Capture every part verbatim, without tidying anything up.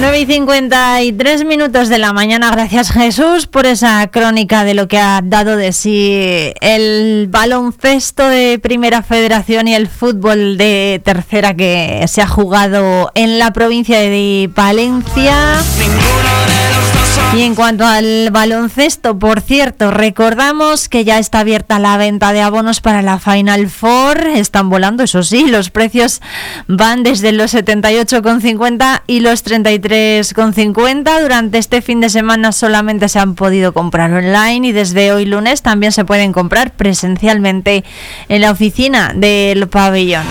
nueve y cincuenta y tres minutos de la mañana. Gracias, Jesús, por esa crónica de lo que ha dado de sí el baloncesto de Primera Federación y el fútbol de Tercera que se ha jugado en la provincia de Palencia. Y en cuanto al baloncesto, por cierto, recordamos que ya está abierta la venta de abonos para la Final Four. Están volando, eso sí, los precios van desde los setenta y ocho con cincuenta y los treinta y tres con cincuenta. Durante este fin de semana solamente se han podido comprar online y desde hoy lunes también se pueden comprar presencialmente en la oficina del pabellón.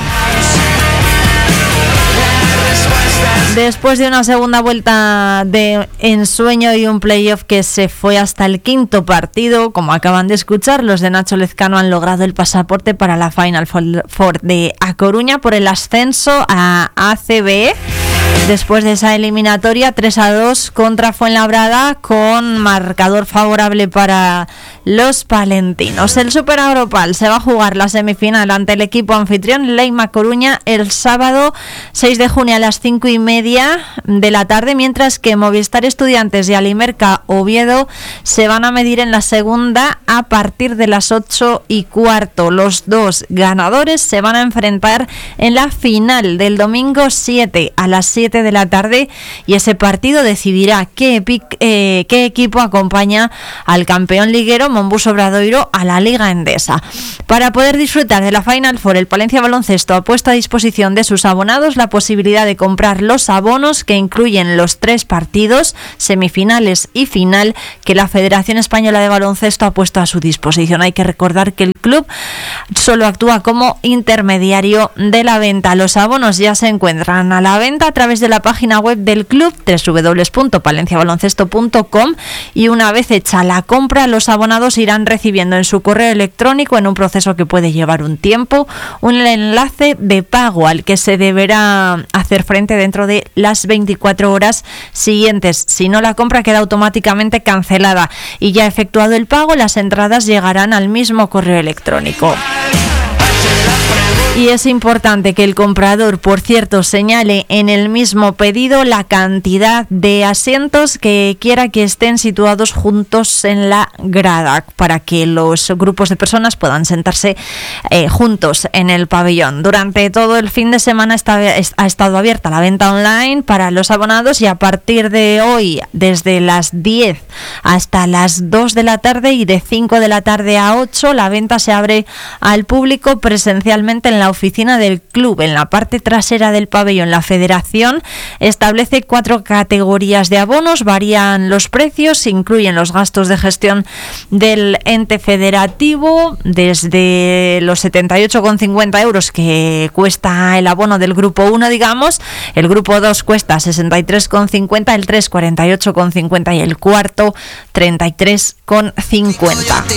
Después de una segunda vuelta de ensueño y un playoff que se fue hasta el quinto partido, como acaban de escuchar, los de Nacho Lezcano han logrado el pasaporte para la Final Four de A Coruña por el ascenso a A C B. Después de esa eliminatoria tres a dos contra Fuenlabrada, con marcador favorable para los palentinos. El Super Agropal se va a jugar la semifinal ante el equipo anfitrión Leima Coruña el sábado seis de junio a las cinco y media de la tarde, mientras que Movistar Estudiantes y Alimerca Oviedo se van a medir en la segunda a partir de las ocho y cuarto. Los dos ganadores se van a enfrentar en la final del domingo siete a las siete de la tarde, y ese partido decidirá qué, epi- eh, qué equipo acompaña al campeón liguero Monbus Obradoiro a la Liga Endesa. Para poder disfrutar de la Final Four, el Palencia Baloncesto ha puesto a disposición de sus abonados la posibilidad de comprar los abonos que incluyen los tres partidos, semifinales y final, que la Federación Española de Baloncesto ha puesto a su disposición. Hay que recordar que el club solo actúa como intermediario de la venta. Los abonos ya se encuentran a la venta a través de la página web del club, doble u doble u doble u punto palencia baloncesto punto com, y una vez hecha la compra, los abonados irán recibiendo en su correo electrónico, en un proceso que puede llevar un tiempo, un enlace de pago al que se deberá hacer frente dentro de las veinticuatro horas siguientes. Si no, la compra queda automáticamente cancelada, y ya efectuado el pago, las entradas llegarán al mismo correo electrónico. Y es importante que el comprador, por cierto, señale en el mismo pedido la cantidad de asientos que quiera que estén situados juntos en la grada, para que los grupos de personas puedan sentarse eh, juntos en el pabellón. Durante todo el fin de semana está, ha estado abierta la venta online para los abonados, y a partir de hoy, desde las diez hasta las dos de la tarde y de cinco de la tarde a ocho, la venta se abre al público presencialmente en la oficina del club. En la parte trasera del pabellón, la Federación establece cuatro categorías de abonos, varían los precios, incluyen los gastos de gestión del ente federativo, desde los setenta y ocho con cincuenta euros que cuesta el abono del grupo uno, digamos, el grupo dos cuesta sesenta y tres con cincuenta, el tres cuarenta y ocho con cincuenta y el cuarto treinta y tres con cincuenta.